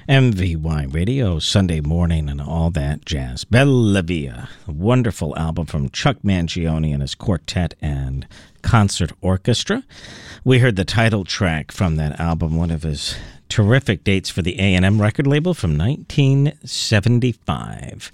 MVY Radio, Sunday morning and all that jazz. Bella Via, a wonderful album from Chuck Mangione and his quartet and concert orchestra. We heard the title track from that album, one of his terrific dates for the A&M record label from 1975.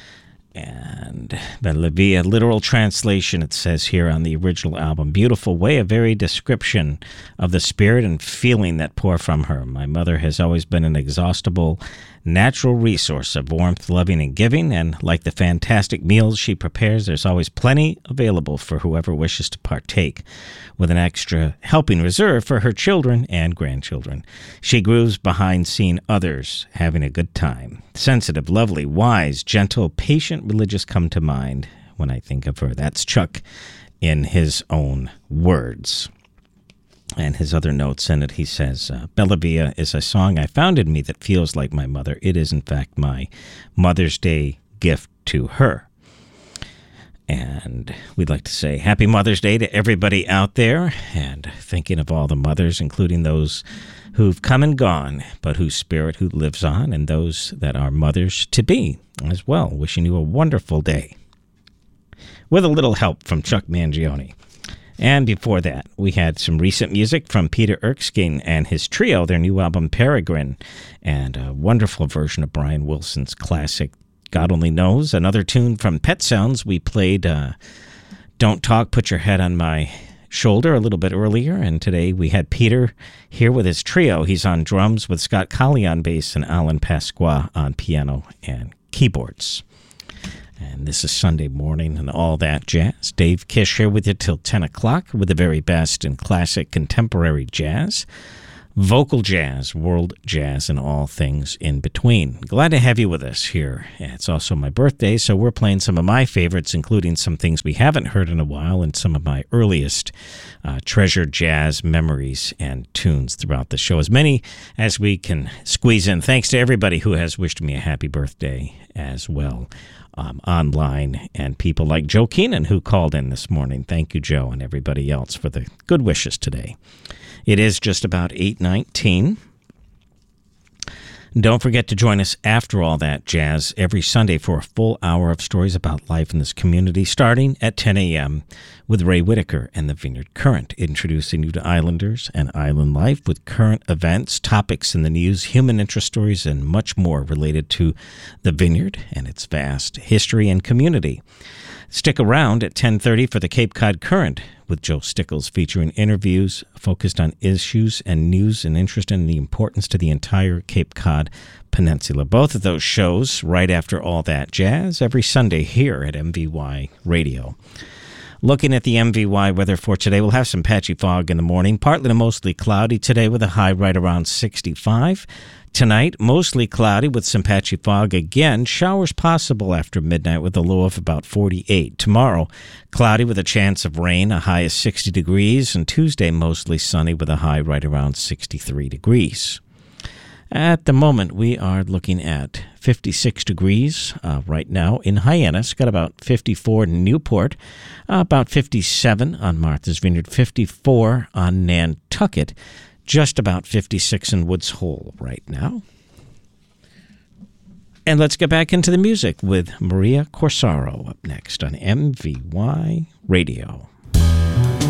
And Bella Via, literal translation, it says here on the original album. Beautiful way, a very description of the spirit and feeling that pour from her. My mother has always been an inexhaustible natural resource of warmth, loving, and giving, and like the fantastic meals she prepares, there's always plenty available for whoever wishes to partake, with an extra helping reserved for her children and grandchildren. She grooves behind seeing others having a good time. Sensitive, lovely, wise, gentle, patient, religious come to mind when I think of her. That's Chuck in his own words. And his other notes in it, he says, Bella Via is a song I found in me that feels like my mother. It is, in fact, my Mother's Day gift to her. And we'd like to say Happy Mother's Day to everybody out there, and thinking of all the mothers, including those who've come and gone, but whose spirit who lives on, and those that are mothers-to-be as well. Wishing you a wonderful day. With a little help from Chuck Mangione. And before that, we had some recent music from Peter Erskine and his trio, their new album Peregrine, and a wonderful version of Brian Wilson's classic God Only Knows. Another tune from Pet Sounds. We played Don't Talk, Put Your Head on My Shoulder a little bit earlier, and today we had Peter here with his trio. He's on drums with Scott Colley on bass and Alan Pasqua on piano and keyboards. And this is Sunday morning and all that jazz. Dave Kish here with you till 10 o'clock with the very best in classic contemporary jazz, vocal jazz, world jazz, and all things in between. Glad to have you with us here. It's also my birthday, so we're playing some of my favorites, including some things we haven't heard in a while and some of my earliest treasured jazz memories and tunes throughout the show. As many as we can squeeze in. Thanks to everybody who has wished me a happy birthday as well. Online, and people like Joe Keenan who called in this morning. Thank you, Joe, and everybody else for the good wishes today. It is just about 8:19. Don't forget to join us after all that jazz every Sunday for a full hour of stories about life in this community, starting at 10 a.m. with Ray Whitaker and the Vineyard Current, introducing you to Islanders and island life with current events, topics in the news, human interest stories, and much more related to the Vineyard and its vast history and community. Stick around at 10:30 for the Cape Cod Current with Joe Stickles, featuring interviews focused on issues and news and interest in the importance to the entire Cape Cod Peninsula. Both of those shows right after all that jazz every Sunday here at MVY Radio. Looking at the MVY weather for today, we'll have some patchy fog in the morning, partly to mostly cloudy today with a high right around 65. Tonight, mostly cloudy with some patchy fog again. Showers possible after midnight with a low of about 48. Tomorrow, cloudy with a chance of rain, a high of 60 degrees. And Tuesday, mostly sunny with a high right around 63 degrees. At the moment, we are looking at 56 degrees right now in Hyannis. Got about 54 in Newport, about 57 on Martha's Vineyard, 54 on Nantucket. Just about 56 in Woods Hole right now. And let's get back into the music with Maria Corsaro up next on MVY Radio.